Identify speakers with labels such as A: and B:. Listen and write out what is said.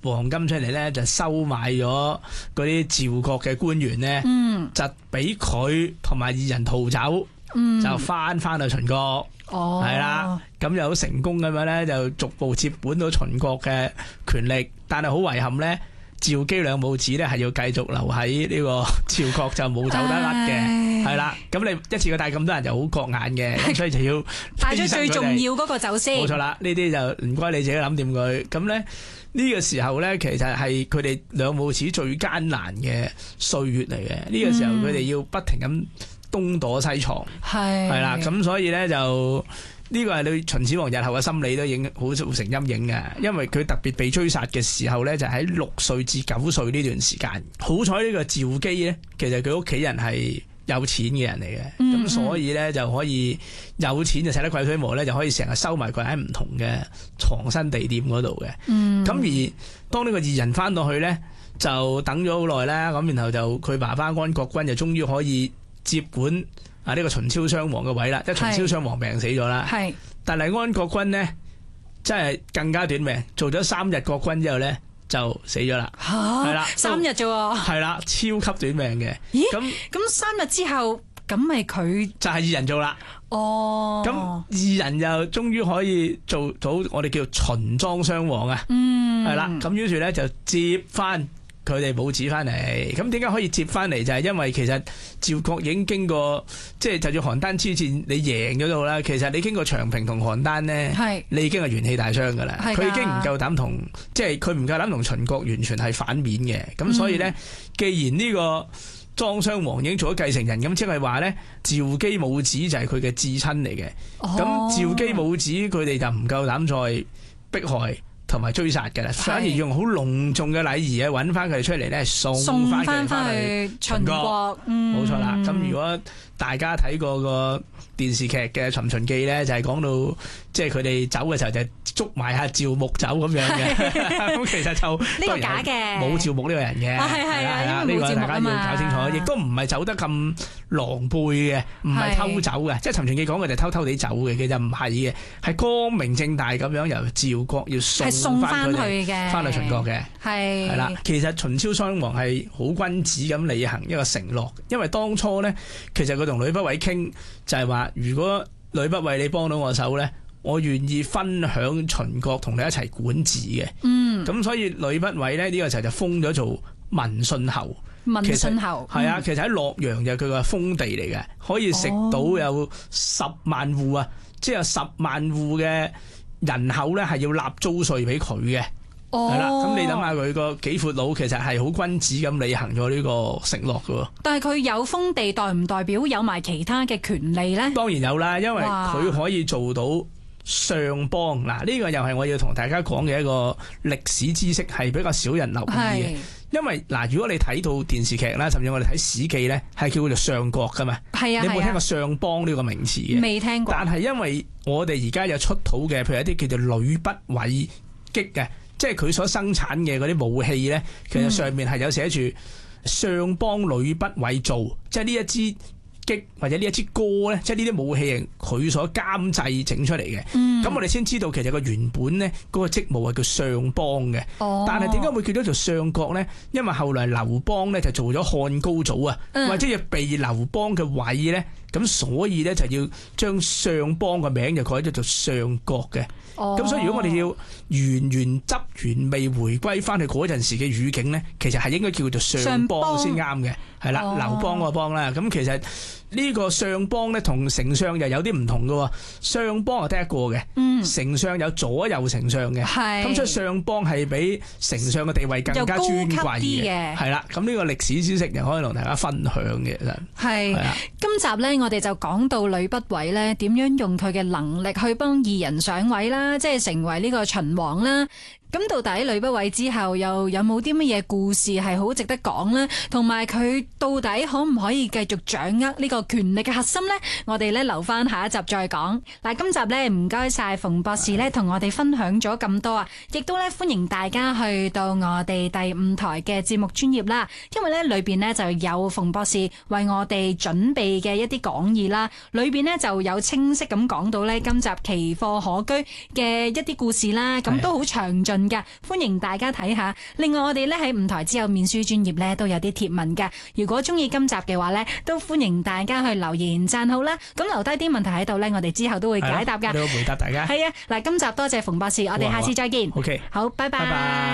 A: 黃金出嚟咧，就收買咗嗰啲趙國嘅官員咧，就俾佢同埋二人逃走，就翻去秦國，係啦，咁又好成功咁樣咧，就逐步接管到秦國嘅權力，但係好遺憾咧。趙姬兩母子咧係要繼續留喺呢個趙國，就冇走得甩嘅，係啦。咁你一次過帶咁多人就好覺眼嘅，所以就要
B: 帶咗最重要嗰個走先。
A: 冇錯啦，呢啲就唔該你自己諗掂佢。咁咧呢個時候咧，其實係佢哋兩母子最艱難嘅歲月嚟嘅。呢個時候佢哋要不停咁東躲西藏，係啦。咁所以咧就。呢個係對秦始皇日後嘅心理都好造成陰影嘅，因為佢特別被追殺嘅時候咧，就喺6歲至9歲呢段時間。好彩呢個趙姬咧，其實佢屋企人係有錢嘅人嚟嘅，咁所以咧就可以有錢就使得鬼推磨咧，就可以成日收埋佢喺唔同嘅藏身地點嗰度嘅。咁而當呢個二人翻到去咧，就等咗好耐啦，咁然後就佢爸爸安國君就終於可以接管。呢個秦昭襄王嘅位啦，即係秦昭襄王病死咗啦。係，但係安國君呢，真係更加短命，做咗3日國君之後咧就死咗啦。係啦，3日啫喎。係啦，超級短命嘅。咦？
B: 咁3日之後，咁咪佢
A: 就係二人做啦。哦。咁二人又終於可以做到我哋叫秦莊襄王啊。係啦，咁於是咧就接翻。佢哋母子翻嚟，咁點解可以接翻嚟？就係因為其實趙國已經經過，即係就算邯鄲之戰你贏咗到啦，其實你經過長平同邯鄲呢，你已經係元氣大傷噶啦。佢已經唔夠膽同，即係佢唔夠膽同秦國完全係反面嘅。咁所以呢，既然呢個莊襄王已經做咗繼承人，咁即係話呢，趙姬母子就係佢嘅至親嚟嘅。咁趙姬母子佢哋就唔夠膽再迫害。同埋追殺嘅啦，反而用好隆重嘅禮儀啊，揾翻佢哋出嚟咧，送翻佢哋翻去秦國。冇錯啦。咁如果大家睇過個電視劇嘅《尋秦記》咧，就係講到即係佢哋走嘅時候就捉埋下趙牧走咁樣嘅。咁其實就
B: 呢個假嘅，
A: 冇趙牧呢個人嘅。係啊，呢個大家要搞清楚，亦都唔係走得咁狼狽嘅，唔係偷走嘅。即係《尋秦記》講嘅就偷偷地走嘅，其實唔係嘅，係光明正大咁樣由趙國要送翻佢嘅，翻去秦國嘅。係啦，其實秦昭襄王係好君子咁履行一個承諾，因為當初咧，其實佢同呂不韋傾就係話，如果呂不韋你幫到我手咧，我願意分享秦國同你一齊管治嘅。咁所以呂不韋咧呢個時候就封咗做文信侯。文信侯係啊，其實喺洛陽就佢個封地嚟嘅，可以食到有10萬戶啊，即係有10萬戶嘅人口咧係要納租稅俾佢嘅。係啦，咁你諗下佢個幾闊佬，其實係好君子咁履行咗呢個承諾㗎喎。但係佢有封地，代唔代表有埋其他嘅權利咧？當然有啦，因為佢可以做到相邦。嗱，呢個又係我要同大家講嘅一個歷史知識，係比較少人留意嘅。因為嗱，如果你睇到電視劇啦，甚至我哋睇史記咧，係叫做相國噶嘛。係啊，你有冇聽過相邦呢個名詞嘅？未聽過。但係因為我哋而家有出土嘅，譬如一啲叫做呂不韋戟嘅。即係佢所生產嘅嗰啲武器咧，其實上面係有寫住相邦呂不韋造，即係呢一支戟或者呢一支戈咧，即係呢啲武器係佢所監製整出嚟嘅。咁我哋先知道其實個原本咧嗰個職務係叫相邦嘅。但係點解會叫咗做相國咧？因為後來劉邦咧就做咗漢高祖啊，或者要避劉邦嘅位咧，咁所以咧就要將相邦嘅名就改咗做相國嘅。咁所以如果我哋要原汁原味回歸翻去嗰陣時嘅語境咧，其實係應該叫做相邦先啱嘅，係啦，劉邦個邦啦。咁其實呢個相邦咧同丞相又有啲唔同嘅，相邦係得一個嘅，丞相有左右丞相嘅，咁所以相邦係比丞相嘅地位更加尊貴嘅，係啦。咁呢個歷史知識又可以同大家分享嘅，其實係。今集咧我哋就講到呂不韋咧點樣用佢嘅能力去幫二人上位啦，即係成為呢個秦王啦。咁到底呂不韋之後又有冇啲乜嘢故事係好值得講呢？同埋佢到底可唔可以繼續掌握呢個權力嘅核心呢？我哋咧留翻下一集再講。嗱，今集咧唔該晒馮博士咧同我哋分享咗咁多啊，亦都咧歡迎大家去到我哋第5台嘅節目專頁啦。因為咧裏邊咧就有馮博士為我哋準備嘅一啲講義啦，裏邊咧就有清晰咁講到咧今集奇貨可居嘅一啲故事啦，咁都好詳盡
B: 文嘅，歡迎大家睇下。另外我哋咧喺舞台之後面書專頁咧都有啲貼文嘅，如果中意今集嘅話咧，都歡迎大家去留言讚好啦。咁留低啲問題喺度咧，我哋之後都會解答噶。
A: 都回答大家。
B: 係啊，嗱，今集多謝馮博士，我哋下次再見。
A: OK，
B: 好，拜拜。